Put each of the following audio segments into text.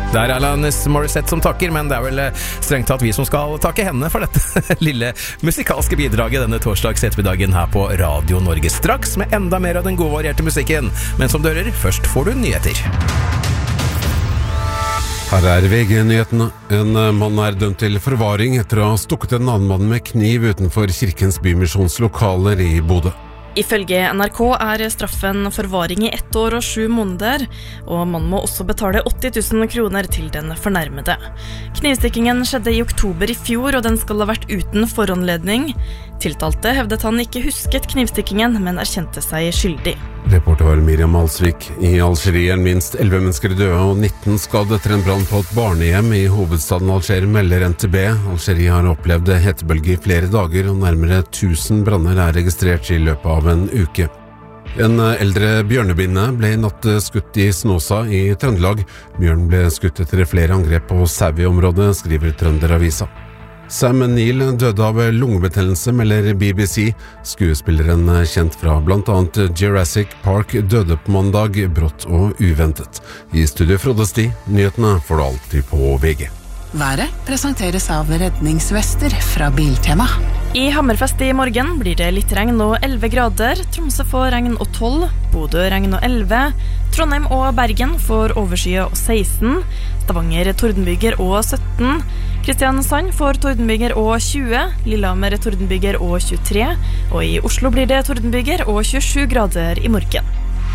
Det Alanis Morissette som takker, men det vel strengt tatt vi som skal takke henne for dette lille musikalske bidraget denne torsdags ettermiddagen her på Radio Norge. Straks med enda mer av den gode varierte musikken, men som dører, først får du nyheter. Her VG-nyhetene. En mann dømt til forvaring etter å ha stukket en annen mann med kniv utenfor Kirkens Bymisjonslokaler i Bodø. Ifølge NRK straffen forvaring i 1 år og 7 måneder, og man må også betale 80 000 kroner til den fornærmede. Knivstikkingen skjedde i oktober i fjor, og den skal ha vært uten foranledning. Tiltalte hevdet han ikke husket knivstikkingen, men erkjente seg skyldig. Reporter var Miriam Alsvik. I Algerie minst 11 mennesker døde og 19 skadet etter en brann på et barnehjem i hovedstaden Alger, melder NTB. Algerie har opplevd hetebølge i flere dager, og nærmere 1000 branner registrert i løpet av en uke. En eldre bjørnebinne ble i natt skutt i Snåsa i Trøndelag. Bjørn ble skutt etter flere angrep på sau i området, skriver Trønderavisa. Sam Neill døde av lungebetennelse, melder BBC. Skuespilleren kjent fra blant annet Jurassic Park døde på mandag, brått og uventet. I studio Frode Sti, nyhetene får du alltid på VG. Været presenteres av redningsvester fra Biltema. I Hammerfest i morgen blir det litt regn og 11 grader. Tromsø får regn og 12, Bodø regn og 11, Trondheim og Bergen får overskye og 16, Stavanger tordenbyger og 17, Kristiansand får tordenbyger og 20, Lillehammer tordenbyger og 23, og i Oslo blir det tordenbyger og 27 grader i morgen.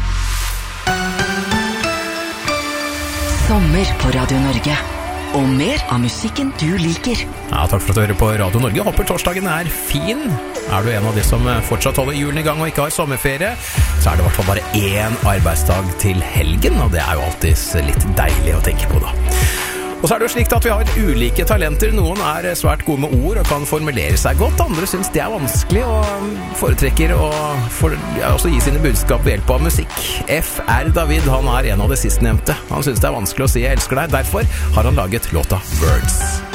Sommer på Radio Norge. Og mer av musikken du liker. Ja, takk for at du hører på Radio Norge. Håper torsdagen fin. Du en av de som fortsatt holder julen i gang og ikke har sommerferie, så det i hvert fall bare 1 arbeidsdag til helgen, og det jo alltid litt deilig å tenke på da. Og så det jo slik at vi har ulike talenter. Noen svært gode med ord og kan formulere seg godt. Andre synes det vanskelig og foretrekker å også gi sine budskap ved hjelp av musikk. F.R. David, han en av de sistnevnte. Han synes det vanskelig å si 'jeg elsker deg'. Derfor har han laget låta Words.